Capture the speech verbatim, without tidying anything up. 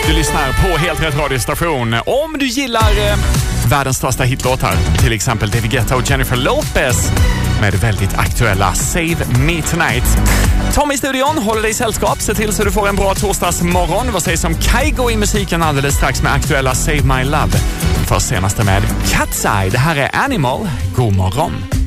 Du lyssnar på Helt Rätt radiostation. Om du gillar eh, världens största hitlåtar, till exempel David Guetta och Jennifer Lopez med väldigt aktuella Save Me Tonight. Tom i studion håller dig sällskap. Se till så du får en bra torsdagsmorgon. Vad sägs om Kygo i musiken alldeles strax med aktuella Save My Love. För senaste med Cat's Eye. Det här är Animal. God morgon.